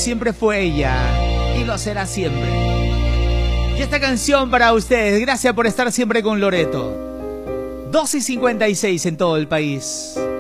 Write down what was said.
siempre fue ella y lo será siempre. Y esta canción para ustedes, gracias por estar siempre con Loreto. 2:56 en todo el país.